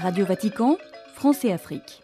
Radio Vatican, France et Afrique.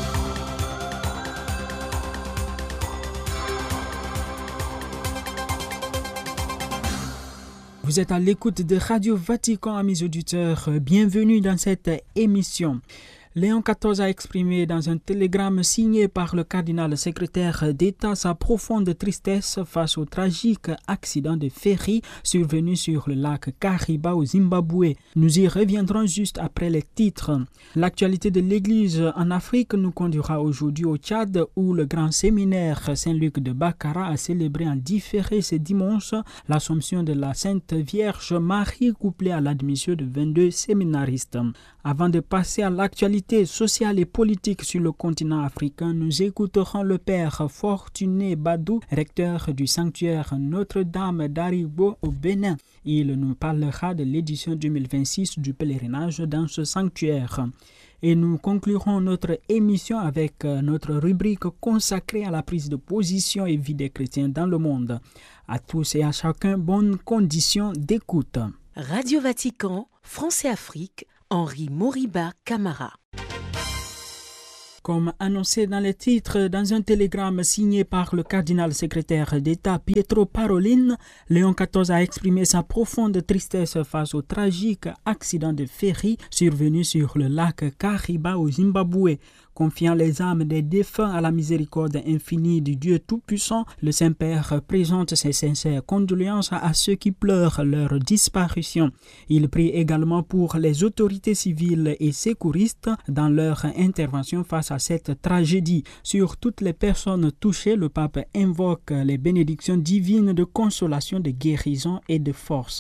Vous êtes à l'écoute de Radio Vatican, amis auditeurs. Bienvenue dans cette émission. Léon XIV a exprimé dans un télégramme signé par le cardinal secrétaire d'État sa profonde tristesse face au tragique accident de ferry survenu sur le lac Kariba au Zimbabwe. Nous y reviendrons juste après les titres. L'actualité de l'Église en Afrique nous conduira aujourd'hui au Tchad où le grand séminaire Saint-Luc de Bakara a célébré en différé ce dimanche l'Assomption de la Sainte Vierge Marie couplée à l'admission de 22 séminaristes. Avant de passer à l'actualité sociale et politique sur le continent africain, nous écouterons le père Fortuné Badou, recteur du sanctuaire Notre-Dame d'Aribo au Bénin. Il nous parlera de l'édition 2026 du pèlerinage dans ce sanctuaire. Et nous conclurons notre émission avec notre rubrique consacrée à la prise de position et vie des chrétiens dans le monde. À tous et à chacun, bonnes conditions d'écoute. Radio Vatican, France et Afrique, Henri Moriba Camara. Comme annoncé dans les titres, dans un télégramme signé par le cardinal secrétaire d'État Pietro Parolin, Léon XIV a exprimé sa profonde tristesse face au tragique accident de ferry survenu sur le lac Kariba au Zimbabwe. Confiant les âmes des défunts à la miséricorde infinie du Dieu Tout-Puissant, le Saint-Père présente ses sincères condoléances à ceux qui pleurent leur disparition. Il prie également pour les autorités civiles et secouristes dans leur intervention face à cette tragédie. Sur toutes les personnes touchées, le pape invoque les bénédictions divines de consolation, de guérison et de force.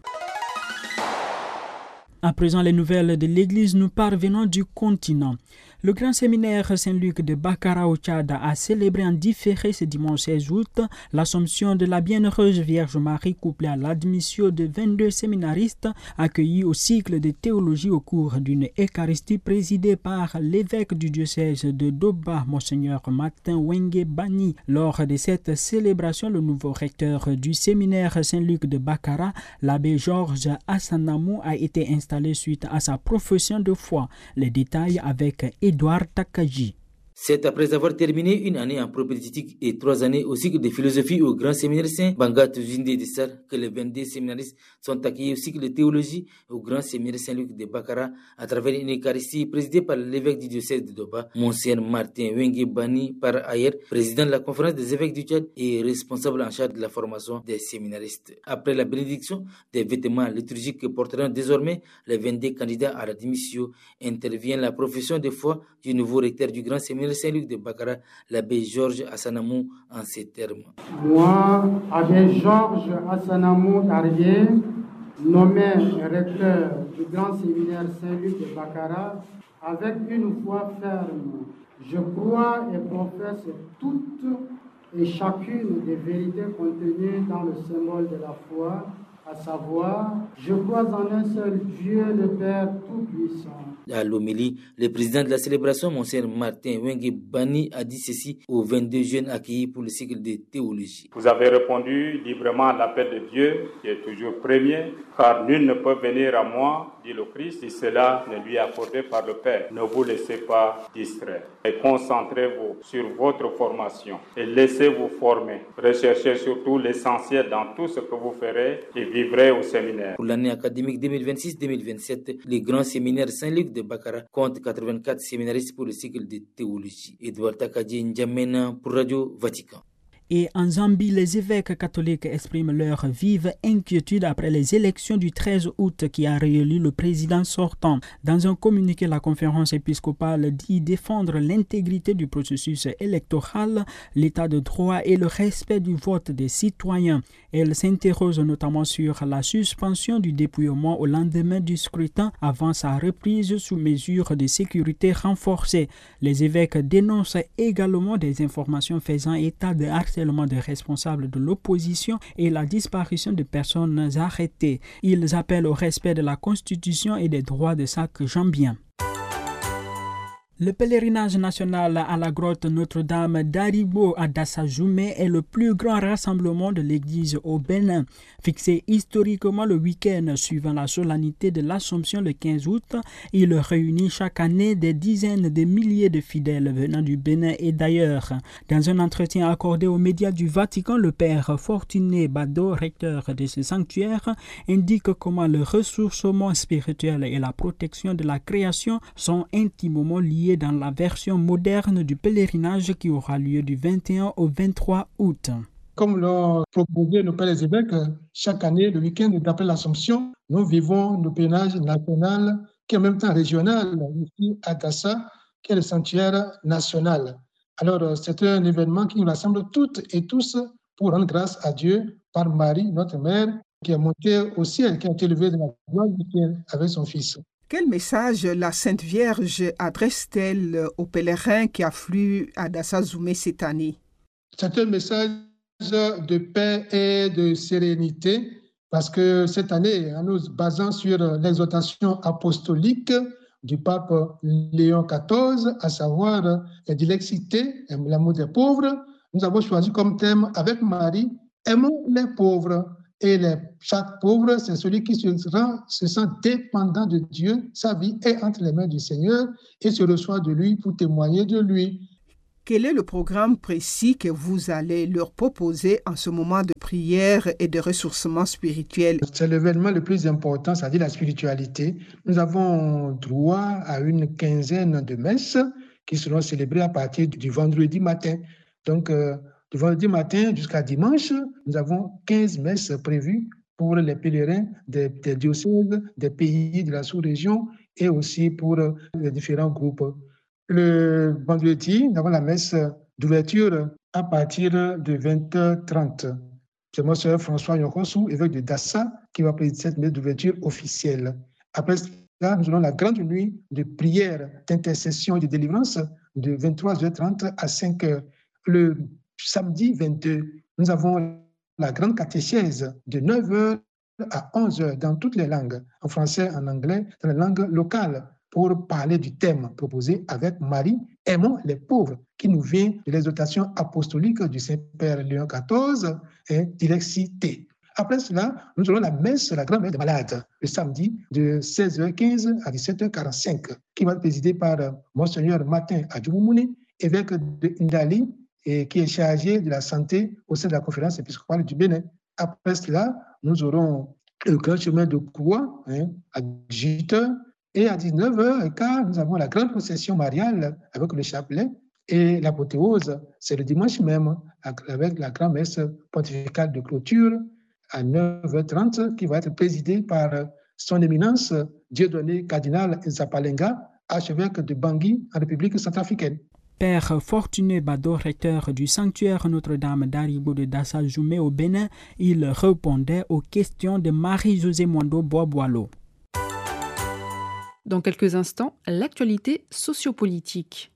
À présent, les nouvelles de l'Église nous parvenant du continent. Le grand séminaire Saint-Luc de Bakara au Tchad a célébré en différé ce dimanche 16 août l'Assomption de la Bienheureuse Vierge Marie couplée à l'admission de 22 séminaristes accueillis au cycle de théologie au cours d'une Eucharistie présidée par l'évêque du diocèse de Doba, Monseigneur Martin Wenge Bani. Lors de cette célébration, le nouveau recteur du séminaire Saint-Luc de Bakara, l'abbé Georges Assanamou, a été installé suite à sa profession de foi. Les détails avec Edouard Takaji. C'est après avoir terminé une année en propédeutique et 3 années au cycle de philosophie au Grand Séminaire Saint Bangat Zinde de Sar que les 22 séminaristes sont accueillis au cycle de théologie au Grand Séminaire Saint-Luc de Bakara à travers une Eucharistie présidée par l'évêque du diocèse de Doba, Monseigneur Martin Wenge Bani, par ailleurs président de la conférence des évêques du Tchad et responsable en charge de la formation des séminaristes. Après la bénédiction des vêtements liturgiques que porteront désormais les 22 candidats à la démission, intervient la profession de foi du nouveau recteur du Grand Séminaire Saint-Luc de Bakara, l'abbé Georges Assanamou, en ces termes. Moi, abbé Georges Assanamou Tarié, nommé recteur du Grand Séminaire Saint-Luc de Bakara, avec une foi ferme, je crois et professe toutes et chacune des vérités contenues dans le symbole de la foi, à savoir, je crois en un seul Dieu, le Père Tout-Puissant. À l'homélie, le président de la célébration, Monseigneur Martin Wenge Bani, a dit ceci aux 22 jeunes accueillis pour le cycle de théologie. Vous avez répondu librement à l'appel de Dieu, qui est toujours premier, car nul ne peut venir à moi, dit le Christ, si cela ne lui est accordé par le Père. Ne vous laissez pas distraire et concentrez-vous sur votre formation et laissez-vous former. Recherchez surtout l'essentiel dans tout ce que vous ferez et vivrez au séminaire. Pour l'année académique 2026-2027, le Grand Séminaire Saint-Luc de Bakara compte 84 séminaristes pour le cycle de théologie. Edouard Takadji N'Djamena pour Radio Vatican. Et en Zambie, les évêques catholiques expriment leur vive inquiétude après les élections du 13 août qui a réélu le président sortant. Dans un communiqué, la conférence épiscopale dit défendre l'intégrité du processus électoral, l'état de droit et le respect du vote des citoyens. Elle s'interroge notamment sur la suspension du dépouillement au lendemain du scrutin avant sa reprise sous mesure de sécurité renforcée. Les évêques dénoncent également des informations faisant état de harcèlement des responsables de l'opposition et la disparition de personnes arrêtées. Ils appellent au respect de la Constitution et des droits de chaque Zambien. Le pèlerinage national à la grotte Notre-Dame d'Aribo à Dassa-Zoumé est le plus grand rassemblement de l'Église au Bénin. Fixé historiquement le week-end suivant la solennité de l'Assomption le 15 août, il réunit chaque année des dizaines de milliers de fidèles venant du Bénin et d'ailleurs. Dans un entretien accordé aux médias du Vatican, le père Fortuné Bado, recteur de ce sanctuaire, indique comment le ressourcement spirituel et la protection de la création sont intimement liés dans la version moderne du pèlerinage qui aura lieu du 21 au 23 août. Comme l'ont proposé nos pères les évêques, chaque année, le week-end d'après l'Assomption, nous vivons le pèlerinage national qui est en même temps régional, ici à Dassa, qui est le sanctuaire national. Alors, c'est un événement qui nous rassemble toutes et tous pour rendre grâce à Dieu par Marie, notre mère, qui est montée au ciel, qui a été élevée de la gloire du ciel avec son Fils. Quel message la Sainte Vierge adresse-t-elle aux pèlerins qui affluent à Dassa-Zoumé cette année? C'est un message de paix et de sérénité parce que cette année, en nous basant sur l'exhortation apostolique du pape Léon XIV, à savoir la dilexité, l'amour des pauvres, nous avons choisi comme thème avec Marie, aimons les pauvres. Et chaque pauvre, c'est celui qui se sent dépendant de Dieu. Sa vie est entre les mains du Seigneur et se reçoit de lui pour témoigner de lui. Quel est le programme précis que vous allez leur proposer en ce moment de prière et de ressourcement spirituel? C'est l'événement le plus important, c'est-à-dire la spiritualité. Nous avons droit à une quinzaine de messes qui seront célébrées à partir du vendredi matin. Donc, du vendredi matin jusqu'à dimanche, nous avons 15 messes prévues pour les pèlerins des diocèses, des pays de la sous-région et aussi pour les différents groupes. Le vendredi, nous avons la messe d'ouverture à partir de 20h30. C'est mon sœur François Yokosu, évêque de Dassa, qui va présider cette messe d'ouverture officielle. Après cela, nous aurons la grande nuit de prière, d'intercession et de délivrance de 23h30 à 5h. Le samedi 22, nous avons la grande catéchèse de 9h à 11h dans toutes les langues, en français, en anglais, dans les langues locales, pour parler du thème proposé avec Marie, aimons les pauvres, qui nous vient de l'exhortation apostolique du Saint-Père Léon XIV, et dilexité. Après cela, nous aurons la messe, la grande messe des malades, le samedi de 16h15 à 17h45, qui va être présidée par Monseigneur Martin Adjoumoumouni, évêque de Ndali, et qui est chargé de la santé au sein de la conférence épiscopale du Bénin. Après cela, nous aurons le grand chemin de croix à 18h et à 19h15, nous avons la grande procession mariale avec le chapelet et l'apothéose, c'est le dimanche même avec la grande messe pontificale de clôture à 9h30 qui va être présidée par son éminence Dieudonné Cardinal Nzapalenga, archevêque de Bangui en République centrafricaine. Père Fortuné Bado, recteur du sanctuaire Notre-Dame d'Aribo de Dassa-Zoumé au Bénin, il répondait aux questions de Marie-Josée Mwando Boaboalo. Dans quelques instants, l'actualité sociopolitique.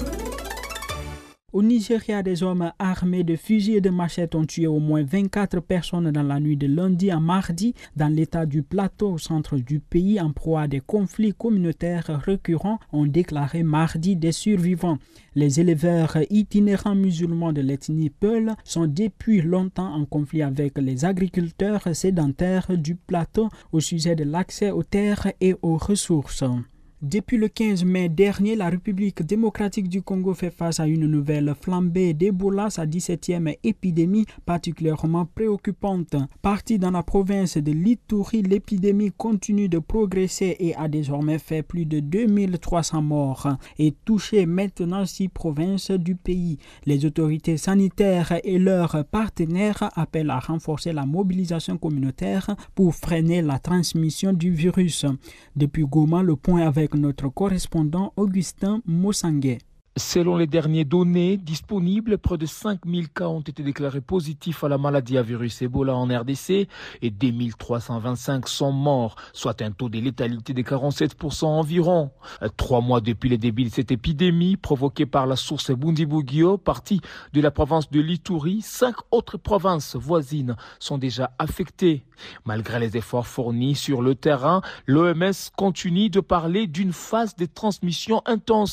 Au Nigeria, des hommes armés de fusils et de machettes ont tué au moins 24 personnes dans la nuit de lundi à mardi dans l'état du Plateau au centre du pays en proie à des conflits communautaires récurrents, ont déclaré mardi des survivants. Les éleveurs itinérants musulmans de l'ethnie Peul sont depuis longtemps en conflit avec les agriculteurs sédentaires du Plateau au sujet de l'accès aux terres et aux ressources. Depuis le 15 mai dernier, la République démocratique du Congo fait face à une nouvelle flambée d'Ebola, sa 17e épidémie particulièrement préoccupante. Partie dans la province de l'Ituri, l'épidémie continue de progresser et a désormais fait plus de 2300 morts et touché maintenant 6 provinces du pays. Les autorités sanitaires et leurs partenaires appellent à renforcer la mobilisation communautaire pour freiner la transmission du virus. Depuis Goma, le point avec notre correspondant Augustin Mossanguet. Selon les dernières données disponibles, près de 5000 cas ont été déclarés positifs à la maladie à virus Ebola en RDC et 2325 sont morts, soit un taux de létalité de 47% environ. 3 mois depuis le début de cette épidémie provoquée par la source Bundibugyo, partie de la province de l'Ituri, 5 autres provinces voisines sont déjà affectées. Malgré les efforts fournis sur le terrain, l'OMS continue de parler d'une phase de transmission intense.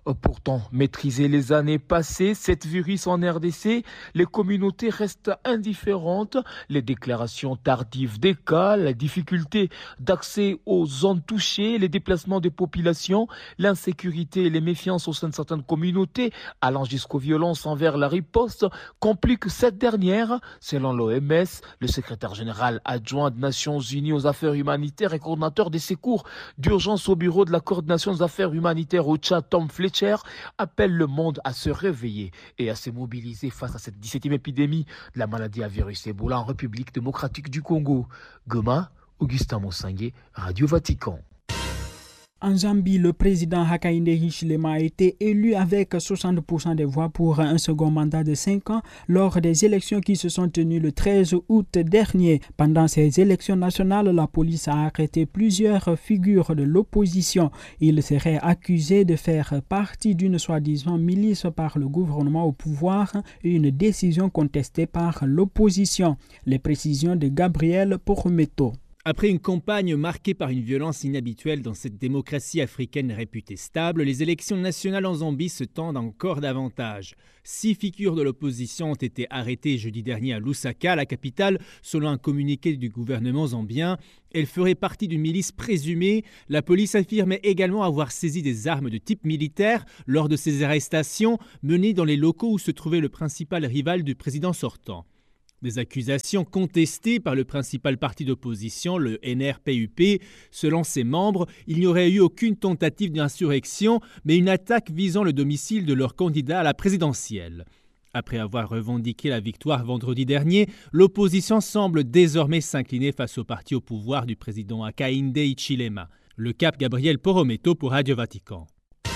Pourtant, maîtriser les années passées, cette virus en RDC, les communautés restent indifférentes. Les déclarations tardives des cas, la difficulté d'accès aux zones touchées, les déplacements des populations, l'insécurité et les méfiances au sein de certaines communautés, allant jusqu'aux violences envers la riposte, compliquent cette dernière. Selon l'OMS, le secrétaire général adjoint des Nations Unies aux affaires humanitaires et coordinateur des secours d'urgence au bureau de la coordination des affaires humanitaires au Tchad, Tom Fletcher, appelle le monde à se réveiller et à se mobiliser face à cette 17e épidémie de la maladie à virus Ebola en République démocratique du Congo. Goma, Augustin Monsangué, Radio Vatican. En Zambie, le président Hakainde Hichilema a été élu avec 60% des voix pour un second mandat de 5 ans lors des élections qui se sont tenues le 13 août dernier. Pendant ces élections nationales, la police a arrêté plusieurs figures de l'opposition. Il serait accusé de faire partie d'une soi-disant milice par le gouvernement au pouvoir, une décision contestée par l'opposition. Les précisions de Gabriel Porometo. Après une campagne marquée par une violence inhabituelle dans cette démocratie africaine réputée stable, les élections nationales en Zambie se tendent encore davantage. 6 figures de l'opposition ont été arrêtées jeudi dernier à Lusaka, la capitale, selon un communiqué du gouvernement zambien. Elles feraient partie d'une milice présumée. La police affirmait également avoir saisi des armes de type militaire lors de ces arrestations menées dans les locaux où se trouvait le principal rival du président sortant. Des accusations contestées par le principal parti d'opposition, le NRPUP. Selon ses membres, il n'y aurait eu aucune tentative d'insurrection, mais une attaque visant le domicile de leur candidat à la présidentielle. Après avoir revendiqué la victoire vendredi dernier, l'opposition semble désormais s'incliner face au parti au pouvoir du président Hakainde Hichilema. Le Cap Gabriel Porometo pour Radio Vatican.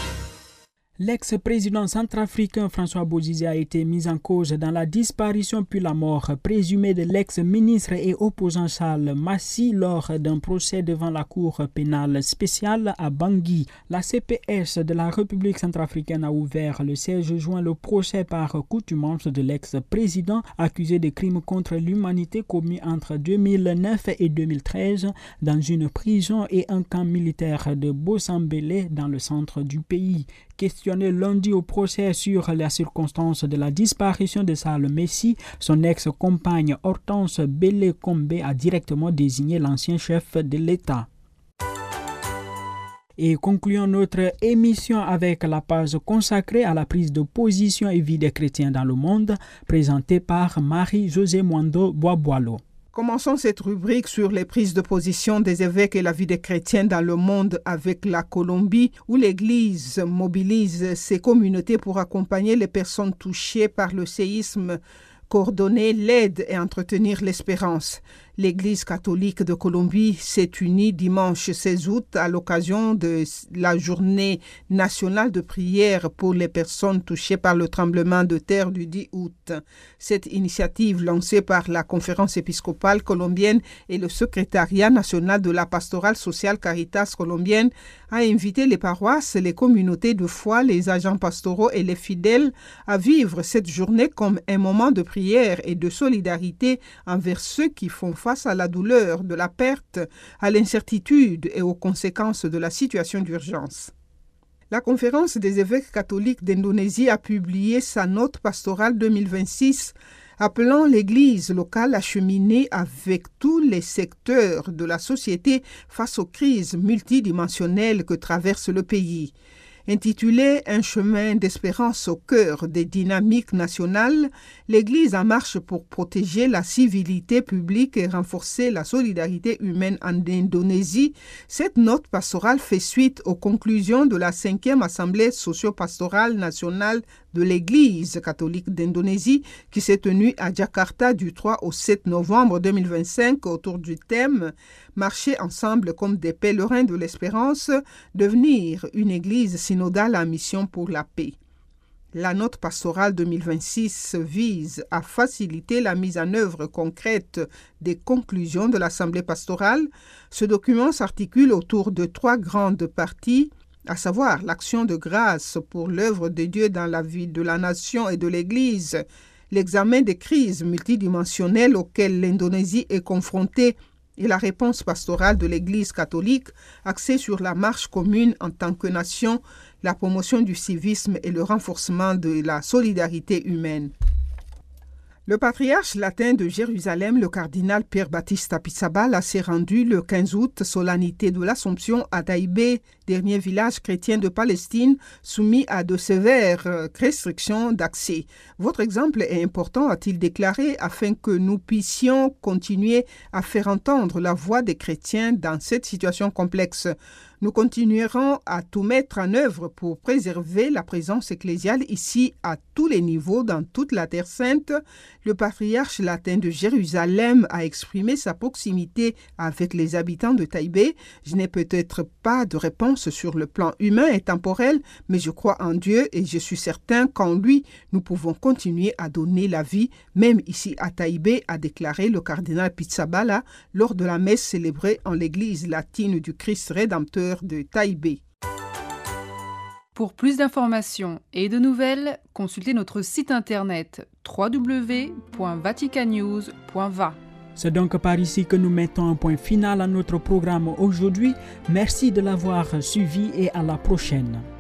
L'ex-président centrafricain François Bozizé a été mis en cause dans la disparition puis la mort présumée de l'ex-ministre et opposant Charles Massi lors d'un procès devant la Cour pénale spéciale à Bangui. La CPS de la République centrafricaine a ouvert le 16 juin le procès par contumace de l'ex-président accusé de crimes contre l'humanité commis entre 2009 et 2013 dans une prison et un camp militaire de Bosambélé dans le centre du pays. Questionné lundi au procès sur les circonstances de la disparition de Charles Messi, son ex-compagne Hortense Bélé-Kombe a directement désigné l'ancien chef de l'État. Et concluons notre émission avec la page consacrée à la prise de position et vie des chrétiens dans le monde, présentée par Marie-Josée Mwando Boaboalo. Commençons cette rubrique sur les prises de position des évêques et la vie des chrétiens dans le monde avec la Colombie, où l'Église mobilise ses communautés pour accompagner les personnes touchées par le séisme, coordonner l'aide et entretenir l'espérance. L'Église catholique de Colombie s'est unie dimanche 16 août à l'occasion de la journée nationale de prière pour les personnes touchées par le tremblement de terre du 10 août. Cette initiative lancée par la Conférence épiscopale colombienne et le Secrétariat national de la pastorale sociale Caritas colombienne a invité les paroisses, les communautés de foi, les agents pastoraux et les fidèles à vivre cette journée comme un moment de prière et de solidarité envers ceux qui font face à la douleur de la perte, à l'incertitude et aux conséquences de la situation d'urgence. La Conférence des évêques catholiques d'Indonésie a publié sa note pastorale 2026 appelant l'Église locale à cheminer avec tous les secteurs de la société face aux crises multidimensionnelles que traverse le pays. Intitulé « Un chemin d'espérance au cœur des dynamiques nationales », l'Église en marche pour protéger la civilité publique et renforcer la solidarité humaine en Indonésie. Cette note pastorale fait suite aux conclusions de la 5e Assemblée socio-pastorale nationale de l'Église catholique d'Indonésie qui s'est tenue à Jakarta du 3 au 7 novembre 2025 autour du thème « Marcher ensemble comme des pèlerins de l'espérance, devenir une Église synodale en mission pour la paix ». La note pastorale 2026 vise à faciliter la mise en œuvre concrète des conclusions de l'Assemblée pastorale. Ce document s'articule autour de 3 grandes parties, à savoir l'action de grâce pour l'œuvre de Dieu dans la vie de la nation et de l'Église, l'examen des crises multidimensionnelles auxquelles l'Indonésie est confrontée et la réponse pastorale de l'Église catholique axée sur la marche commune en tant que nation, la promotion du civisme et le renforcement de la solidarité humaine. Le patriarche latin de Jérusalem, le cardinal Pierre Battista Pizzaballa, s'est rendu le 15 août, solennité de l'Assomption, à Taïbé, dernier village chrétien de Palestine, soumis à de sévères restrictions d'accès. Votre exemple est important, a-t-il déclaré, afin que nous puissions continuer à faire entendre la voix des chrétiens dans cette situation complexe. Nous continuerons à tout mettre en œuvre pour préserver la présence ecclésiale ici à tous les niveaux dans toute la Terre Sainte. Le patriarche latin de Jérusalem a exprimé sa proximité avec les habitants de Taïbé. Je n'ai peut-être pas de réponse sur le plan humain et temporel, mais je crois en Dieu et je suis certain qu'en lui, nous pouvons continuer à donner la vie, même ici à Taïbé, a déclaré le cardinal Pizzaballa lors de la messe célébrée en l'église latine du Christ Rédempteur de Taïbé. Pour plus d'informations et de nouvelles, consultez notre site internet www.vaticannews.va. C'est donc par ici que nous mettons un point final à notre programme aujourd'hui. Merci de l'avoir suivi et à la prochaine.